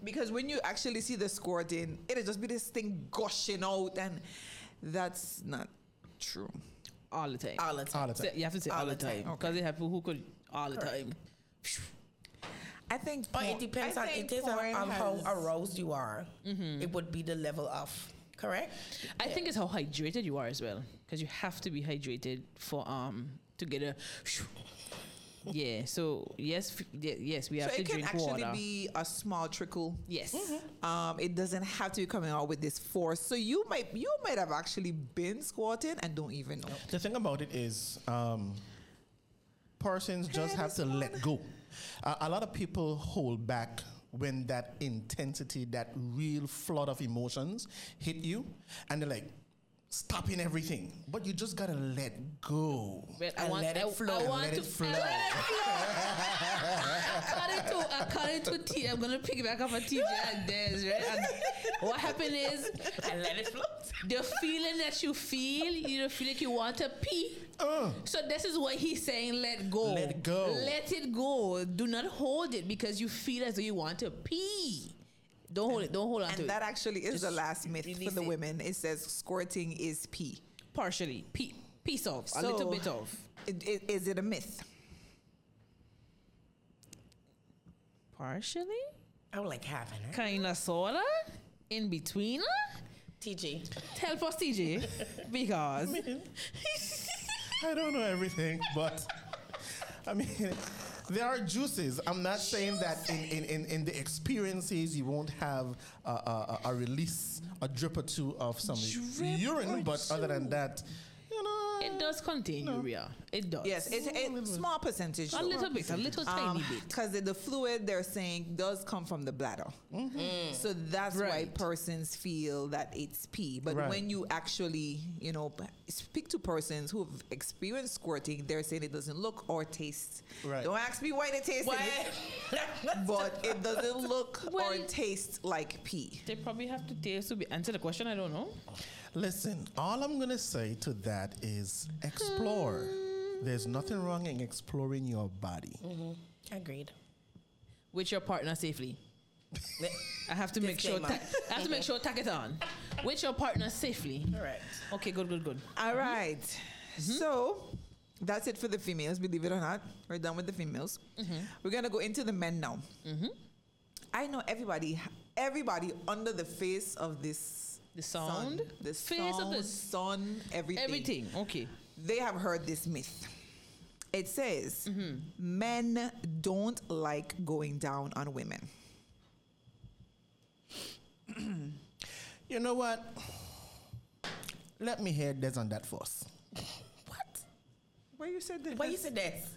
Because when you actually see the squirting, it'll just be this thing gushing out, and that's not true. All the time. All the time. All the time. You have to say all the time. Because they have people who could all the time. I think, But it depends on how aroused you are. It would be the level of, correct? I think it's how hydrated you are as well. Because you have to be hydrated for to get a yeah. So yes, we have so to it can drink actually water. be a small trickle. Yes. It doesn't have to be coming out with this force. So you might have actually been squatting and don't even know. The thing about it is, persons just have to let go. A lot of people hold back when that intensity, that real flood of emotions hit you, and they're like, stopping everything. But you just gotta let go. Well, Let it flow. According to T, I'm gonna pick back up on TJ and Des, right? And what happened is, And let it flow. the feeling that you feel, you don't feel like you want to pee. So this is what he's saying, let go. Let it go. Let it go. Do not hold it because you feel as though you want to pee. Don't hold it. Don't hold on to And it. that actually is the last myth release for the it. women. It says squirting is pee. Partially. Piece of. A So, little bit of. Is it a myth? Partially? I would like having her. Kinda sorta. In between. TG. Help us, TJ. Because I don't know everything, but I mean, there are juices. I'm not saying that in the experiences you won't have a release, a drip or two of some urine, but other than that, you know, it does contain urea. It does. Yes, it's small percentage. A little bit, a little tiny bit. Because the fluid they're saying does come from the bladder. So that's why Right. persons feel that it's pee. But Right. when you actually, speak to persons who've experienced squirting, they're saying it doesn't look or taste. Right. Don't ask me why they taste it, but it doesn't look or Well- taste like pee. They probably have to taste to answer the question. I don't know. listen, all I'm going to say to that is explore. There's nothing wrong in exploring your body. Agreed. With your partner safely. I have to make sure. Disclaimer. I have to make sure. Tack it on. With your partner safely. Correct. Okay. Good. All right. So that's it for the females, believe it or not. We're done with the females. We're going to go into the men now. I know everybody under the face of this The sound, the face of the sun, everything. everything. Okay. They have heard this myth. It says men don't like going down on women. You know what? Let me hear this on that first. What? Why you said that? Why you said that?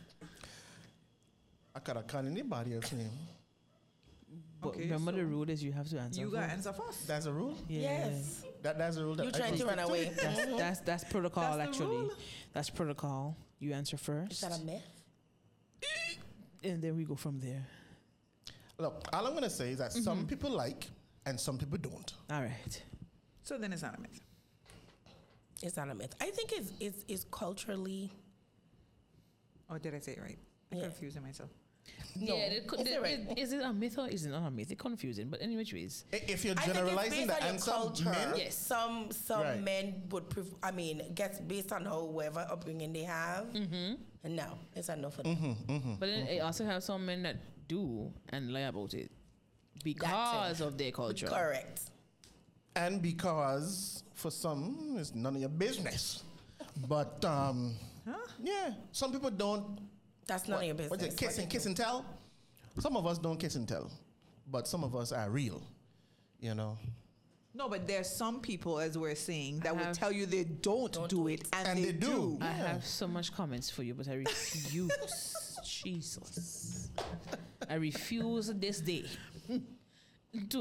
I could have called anybody else name. But Okay, remember so the rule is you have to answer. You got to first. answer first. That's a rule? Yeah. Yes. That's a rule that You I trying can to run stick away. That's protocol That's the actually. rule. That's protocol. You answer first, Is that a myth? and then we go from there. Look, all I'm going to say is that some people like and some people don't. All right. So then it's not a myth. It's not a myth. I think it's culturally. Or did I say it right? I'm Yeah. confusing myself. No. Yeah. Is it right? Is it a myth or is it not a myth? It's confusing. But anyway, ways. If you're I think generalizing it's based the on answer, your culture. men, Yes. Some Right. men would prefer. I mean, gets based on whoever upbringing they have. And no, it's not enough for them. But then I also have some men that do and lie about it because of their culture. Correct. and because for some, it's none of your business. But, yeah, some people don't. That's none of your business. What's it, kiss and tell? Some of us don't kiss and tell, but some of us are real, you know. No, but there's some people, as we're saying, that would have- tell you they don't do it, and they do. I have so much comments for you, but I refuse. Jesus. I refuse this day to.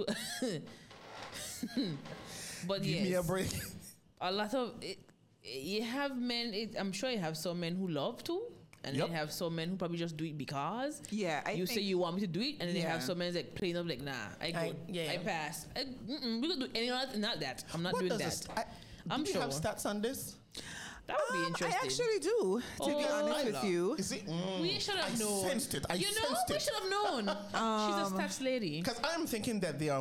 But Give yes, me a break. a lot of it, you have men. I'm sure you have some men who love to, and Yep. then you have some men who probably just do it because. Yeah, I you think, say you want me to do it, and then they have Yeah. some men like plain up like, nah, I go, yeah. I pass. We could do any other, not that. I'm not What doing does that. this? I'm do you sure. have stats on this? That would be interesting. I actually do, to be Oh, honest with no. you. You see, We should have known. I sensed it. I You know, sensed we it. should have known. She's a stats lady. Because I'm thinking that they are